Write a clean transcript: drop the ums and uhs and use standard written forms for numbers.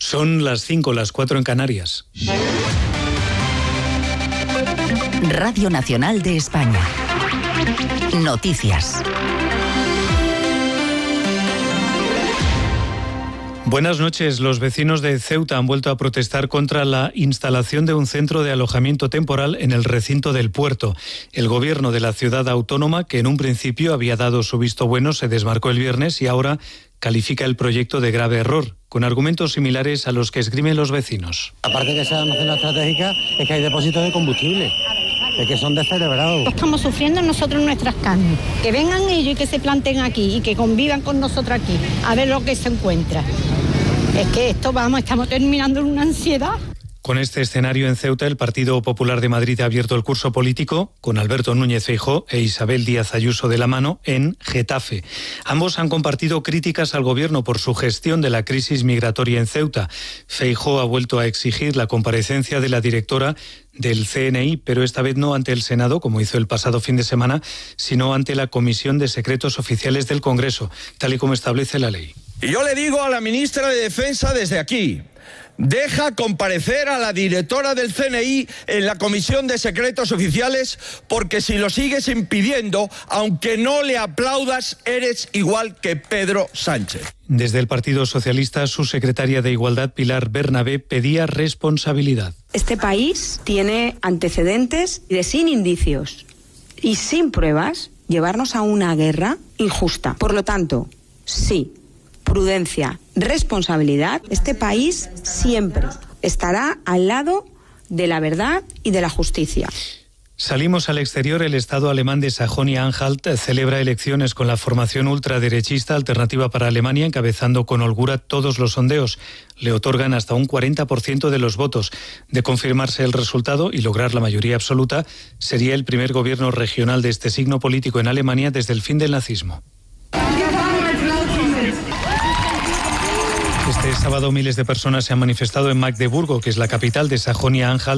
Son las 5, las 4 en Canarias. Radio Nacional de España. Noticias. Buenas noches. Los vecinos de Ceuta han vuelto a protestar contra la instalación de un centro de alojamiento temporal en el recinto del puerto. El gobierno de la ciudad autónoma, que en un principio había dado su visto bueno, se desmarcó el viernes y ahora califica el proyecto de grave error, con argumentos similares a los que esgrimen los vecinos. Aparte que sea una zona estratégica, es que hay depósitos de combustible. Es que son descerebrados. Estamos sufriendo nosotros nuestras carnes. Que vengan ellos y que se planten aquí y que convivan con nosotros aquí, a ver lo que se encuentra. Es que estamos terminando en una ansiedad. Con este escenario en Ceuta, el Partido Popular de Madrid ha abierto el curso político con Alberto Núñez Feijóo e Isabel Díaz Ayuso de la mano en Getafe. Ambos han compartido críticas al gobierno por su gestión de la crisis migratoria en Ceuta. Feijóo ha vuelto a exigir la comparecencia de la directora del CNI, pero esta vez no ante el Senado, como hizo el pasado fin de semana, sino ante la Comisión de Secretos Oficiales del Congreso, tal y como establece la ley. Y yo le digo a la ministra de Defensa desde aquí: deja comparecer a la directora del CNI en la Comisión de Secretos Oficiales, porque si lo sigues impidiendo, aunque no le aplaudas, eres igual que Pedro Sánchez. Desde el Partido Socialista, su secretaria de Igualdad, Pilar Bernabé, pedía responsabilidad. Este país tiene antecedentes de, sin indicios y sin pruebas, llevarnos a una guerra injusta. Por lo tanto, sí, prudencia, responsabilidad. Este país siempre estará al lado de la verdad y de la justicia. Salimos al exterior. El Estado alemán de Sajonia-Anhalt celebra elecciones con la formación ultraderechista Alternativa para Alemania encabezando con holgura todos los sondeos. Le otorgan hasta un 40% de los votos. De confirmarse el resultado y lograr la mayoría absoluta, sería el primer gobierno regional de este signo político en Alemania desde el fin del nazismo. Este sábado miles de personas se han manifestado en Magdeburgo, que es la capital de Sajonia-Anhalt,